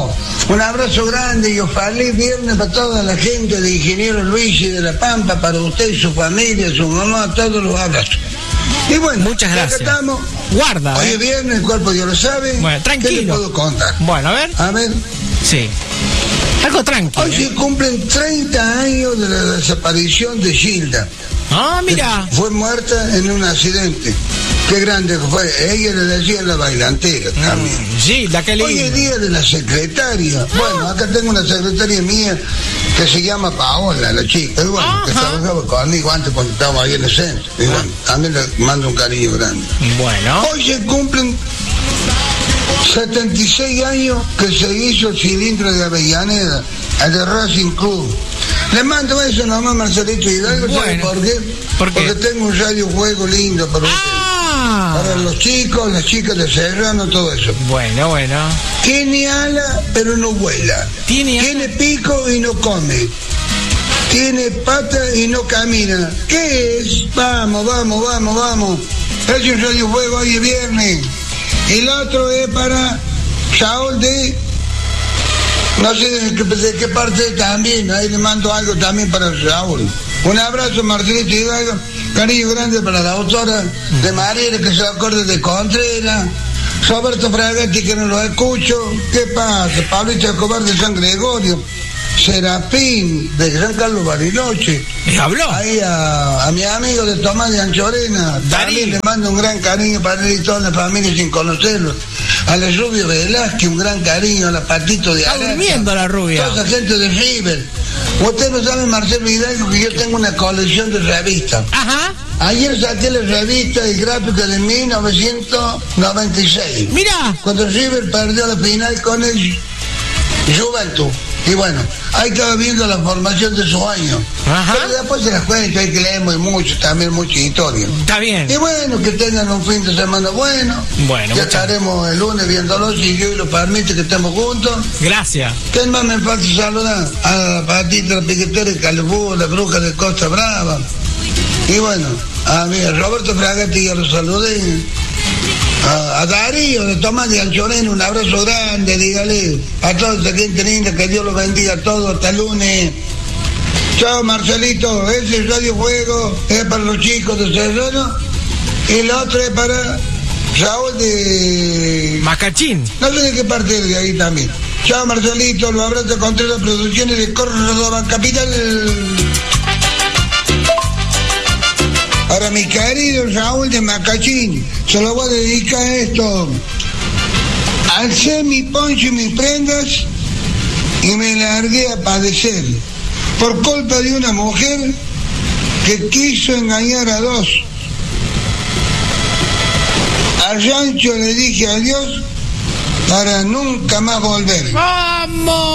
Bueno, un abrazo grande y feliz viernes para toda la gente de Ingeniero Luis y de La Pampa, para usted y su familia, su mamá, todos los abrazos. Y bueno, muchas gracias. Acá estamos. Guarda. Hoy es viernes, el cuerpo Dios lo sabe. Bueno, tranquilo. ¿Qué le puedo contar? Bueno, a ver. A ver. Sí. Algo tranquilo. Hoy se cumplen 30 años de la desaparición de Gilda. Ah, mira. Fue muerta en un accidente. Qué grande fue. Ella le decía la bailantera también. Gilda, qué lindo. Hoy es día de la secretaria. Bueno, acá tengo una secretaria mía que se llama Paola, la chica. Y bueno, que trabajaba conmigo antes cuando estábamos ahí en el centro. Y bueno, también le mando un cariño grande. Bueno. Hoy se cumplen 76 años que se hizo el cilindro de Avellaneda, el de Racing Club. Le mando eso nomás, Marcelito Hidalgo. Bueno. ¿Sabe por qué? Porque tengo un radio juego lindo para usted. Para los chicos, las chicas de Serrano, todo eso. Bueno. Tiene ala, pero no vuela. Tiene pico y no come. Tiene pata y no camina. ¿Qué es? Vamos. Es un radio juego, hoy es viernes. Y el otro es para Saúl de... No sé de qué parte también. Ahí le mando algo también para Saúl. Un abrazo, Marcelito Hidalgo. Cariño grande para la autora de María, que se acorde de Contreras. Roberto Fragatti, que no lo escucho. ¿Qué pasa? Pablito Escobar de San Gregorio. Serafín de San Carlos Bariloche. ¿Habló? Ahí a mi amigo de Tomás de Anchorena. También le mando un gran cariño para él y toda la familia sin conocerlo. A la Rubio Velázquez, un gran cariño. A la Patito de Alaska. Está durmiendo la rubia. Toda esa gente de River. Usted no sabe, Marcelo Hidalgo, que yo tengo una colección de revistas. Ajá. Ayer saqué la revista y gráfica de 1996. Mira. Cuando River perdió la final con el Juventus. Y bueno, ahí estaba viendo la formación de sus años. Ajá. Pero después se las cuento, hay que leemos mucho, también mucha historia. Está bien. Y bueno, que tengan un fin de semana bueno. Bueno, ya estaremos el lunes viéndolos, si Dios lo permite, que estemos juntos. Gracias. ¿Quién más me falta saludar? A la Patita, la Piquetera de Calibú, la Bruja de Costa Brava. Y bueno, a mí, a Roberto Fragatti ya lo saludé. A Darío de Tomás de Anchorena, un abrazo grande, dígale a toda esa gente linda, que Dios los bendiga a todos, hasta el lunes. Chao, Marcelito, ese Radio Juego es para los chicos de Serrano y el otro es para Raúl de Macachín. No sé de qué parte de ahí también. Chao, Marcelito, los abrazos contra las producciones de Córdoba Capital. Para mi querido Raúl de Macachín, se lo voy a dedicar a esto. Alcé mi poncho y mis prendas y me largué a padecer por culpa de una mujer que quiso engañar a dos. Al rancho le dije adiós para nunca más volver. ¡Vamos!